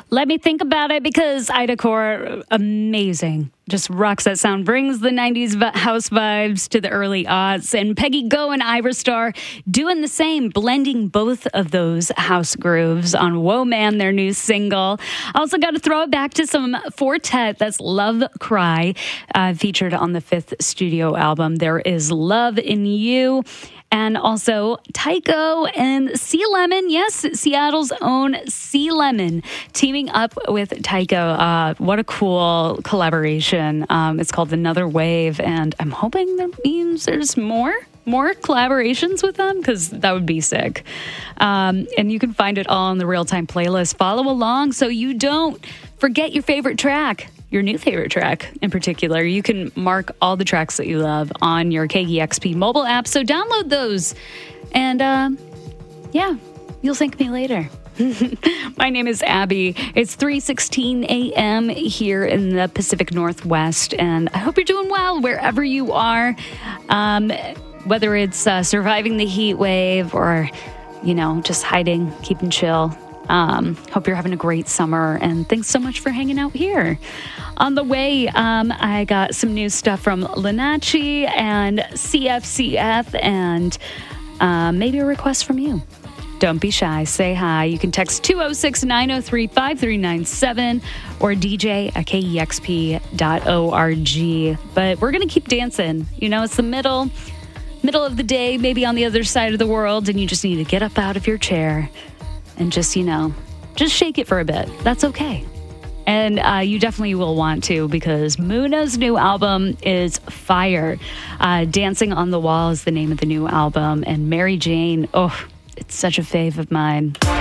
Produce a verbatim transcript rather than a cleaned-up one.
Let me think about it, because Ida Core, amazing. Just rocks that sound, brings the nineties house vibes to the early aughts. And Peggy Go and Ira Star doing the same, blending both of those house grooves on Whoa Man, their new single. Also got to throw it back to some Fortet. That's Love Cry, uh, featured on the fifth studio album, There Is Love in You. And also Tycho and Sea Lemon. Yes, Seattle's own Sea Lemon teaming up with Tycho. Uh, what a cool collaboration. Um, it's called Another Wave. And I'm hoping that means there's more. More collaborations with them, because that would be sick. Um, and you can find it all on the Real Time playlist. Follow along so you don't forget your favorite track. Your new favorite track in particular. You can mark all the tracks that you love on your K E X P mobile app. So download those. And uh, yeah, you'll thank me later. My name is Abby. It's three sixteen a.m. here in the Pacific Northwest. And I hope you're doing well wherever you are. Um, whether it's uh, surviving the heat wave or, you know, just hiding, keeping chill. Um, hope you're having a great summer, and thanks so much for hanging out here. On the way, um, I got some new stuff from Linachi and C F C F, and uh, maybe a request from you. Don't be shy. Say hi. You can text two oh six, nine oh three, five three nine seven or D J at K E X P dot org. But we're going to keep dancing. You know, it's the middle, middle of the day, maybe on the other side of the world, and you just need to get up out of your chair and just, you know, just shake it for a bit. That's okay. And uh, you definitely will want to, because Muna's new album is fire. Uh, Dancing on the Wall is the name of the new album. And Mary Jane, oh, it's such a fave of mine.